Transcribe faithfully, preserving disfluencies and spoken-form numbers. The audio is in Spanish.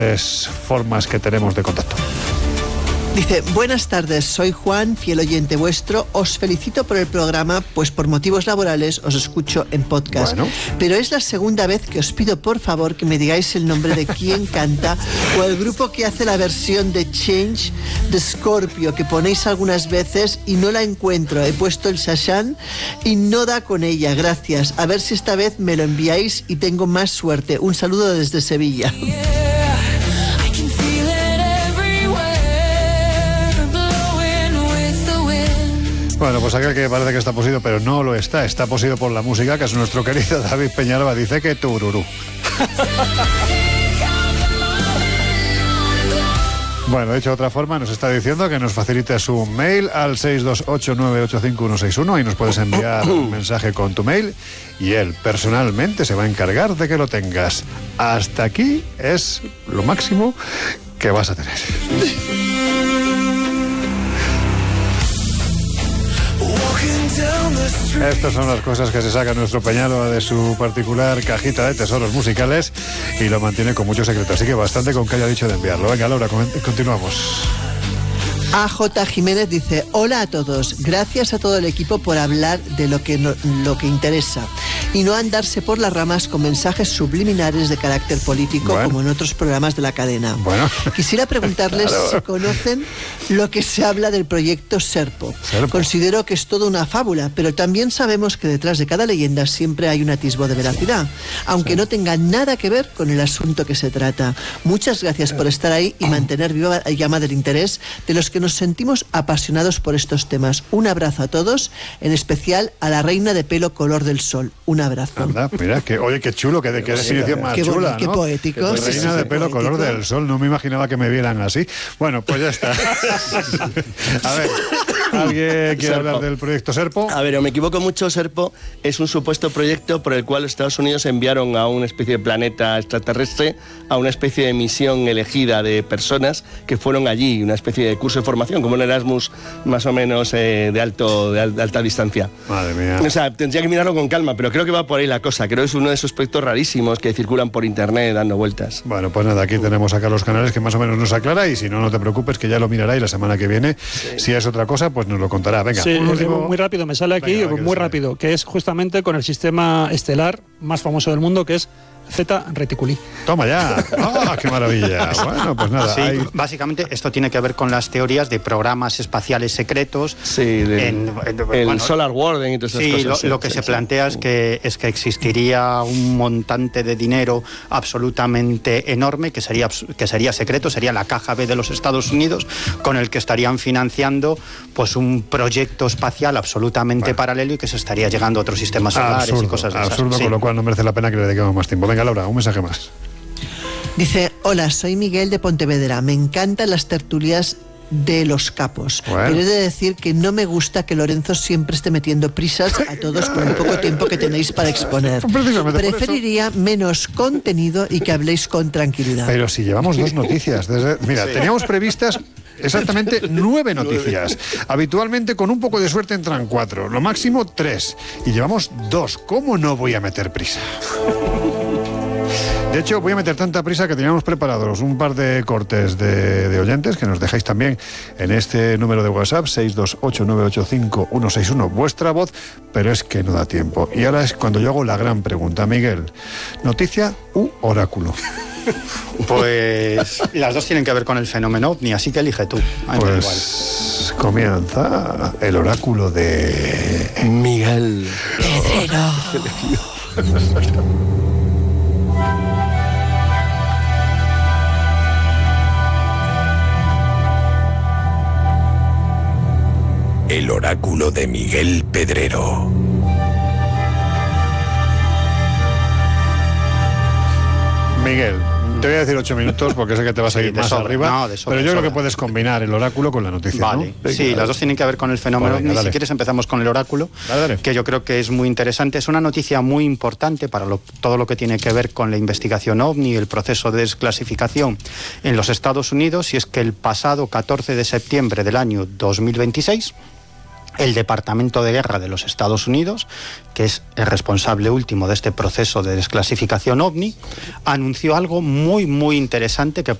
formas que tenemos de contacto. Dice, buenas tardes, soy Juan, fiel oyente vuestro, os felicito por el programa, pues por motivos laborales os escucho en podcast, bueno. Pero es la segunda vez que os pido por favor que me digáis el nombre de quién canta o el grupo que hace la versión de Change de Scorpio, que ponéis algunas veces y no la encuentro, he puesto el Shashan y no da con ella, gracias, a ver si esta vez me lo enviáis y tengo más suerte, un saludo desde Sevilla. Bueno, pues aquel que parece que está poseído, pero no lo está, está poseído por la música, que es nuestro querido David Peñalba, dice que tururú. Bueno, dicho de otra forma, nos está diciendo que nos facilite su mail al seis dos ocho nueve ocho cinco uno seis uno y nos puedes enviar un mensaje con tu mail y él personalmente se va a encargar de que lo tengas. Hasta aquí es lo máximo que vas a tener. Estas son las cosas que se saca nuestro Peñalba de su particular cajita de tesoros musicales y lo mantiene con mucho secreto, así que bastante con que haya dicho de enviarlo. Venga, Laura, continuamos. A J. Jiménez dice, hola a todos, gracias a todo el equipo por hablar de lo que, no, lo que interesa y no andarse por las ramas con mensajes subliminares de carácter político, bueno, como en otros programas de la cadena. Bueno. Quisiera preguntarles claro. si conocen lo que se habla del proyecto Serpo. Serpo. Considero que es toda una fábula, pero también sabemos que detrás de cada leyenda siempre hay un atisbo de veracidad, aunque sí. no tenga nada que ver con el asunto que se trata. Muchas gracias por estar ahí y mantener viva la llama del interés de los que nos sentimos apasionados por estos temas. Un abrazo a todos, en especial a la reina de pelo color del sol. Un abrazo. Anda, mira, que, oye, qué chulo, que, qué definición más qué chula, qué ¿no? Poético. Reina sí, sí, de sí, pelo poético. Color del sol, no me imaginaba que me vieran así. Bueno, pues ya está. A ver, ¿alguien quiere Serpo. hablar del proyecto Serpo? A ver, o me equivoco mucho, Serpo es un supuesto proyecto por el cual Estados Unidos enviaron a una especie de planeta extraterrestre, a una especie de misión elegida de personas que fueron allí, una especie de curso de formación, como un Erasmus más o menos eh, de, alto, de, al, de alta distancia. Madre mía. O sea, tendría que mirarlo con calma, pero creo que va por ahí la cosa. Creo que es uno de esos proyectos rarísimos que circulan por internet dando vueltas. Bueno, pues nada, aquí tenemos a Carlos Canales que más o menos nos aclara y si no, no te preocupes que ya lo mirará y la semana que viene, sí. si es otra cosa, pues nos lo contará. Venga, sí, un último... muy rápido, me sale aquí, Venga, muy rápido, que es justamente con el sistema estelar más famoso del mundo, que es Zeta Reticuli. Toma ya. ¡Ah, qué maravilla! Bueno, pues nada. Sí, hay... básicamente esto tiene que ver con las teorías de programas espaciales secretos. Sí, de, en, en, el bueno, Solar Warden y todas esas sí, cosas. Lo, sí, lo que sí, se sí. plantea es que, es que existiría un montante de dinero absolutamente enorme que sería, que sería secreto, sería la caja B de los Estados Unidos, con el que estarían financiando pues un proyecto espacial absolutamente bueno. paralelo y que se estaría llegando a otros sistemas solares absurdo, y cosas de esas. Absurdo, sí. Con lo cual no merece la pena que le dediquemos más tiempo. Venga, Laura, un mensaje más. Dice, hola, soy Miguel de Pontevedra. Me encantan las tertulias de los capos. Bueno. Pero he de decir que no me gusta que Lorenzo siempre esté metiendo prisas a todos con el poco tiempo que tenéis para exponer. Preferiría menos contenido y que habléis con tranquilidad. Pero si llevamos dos noticias. Desde, mira, sí. teníamos previstas exactamente nueve noticias. Habitualmente, con un poco de suerte, entran cuatro. Lo máximo, tres. Y llevamos dos. ¿Cómo no voy a meter prisa? De hecho, voy a meter tanta prisa que teníamos preparados un par de cortes de, de oyentes que nos dejáis también en este número de WhatsApp, seis dos ocho nueve ocho cinco uno seis uno, vuestra voz, pero es que no da tiempo. Y ahora es cuando yo hago la gran pregunta. Miguel, ¿noticia u oráculo? Pues las dos tienen que ver con el fenómeno ovni, así que elige tú. Pues comienza el oráculo de Miguel Pedrero. El oráculo de Miguel Pedrero. Miguel, te voy a decir ocho minutos porque sé que te vas a ir sí, más sobra, arriba, no, de sobra, pero yo sobra. creo que puedes combinar el oráculo con la noticia, vale. ¿no? Sí, las dos tienen que ver con el fenómeno. Vale, venga, si quieres empezamos con el oráculo, dale, dale. que yo creo que es muy interesante. Es una noticia muy importante para lo, todo lo que tiene que ver con la investigación ovni y el proceso de desclasificación en los Estados Unidos, y es que el pasado catorce de septiembre del año dos mil veintiséis el Departamento de Guerra de los Estados Unidos, que es el responsable último de este proceso de desclasificación OVNI, anunció algo muy, muy interesante que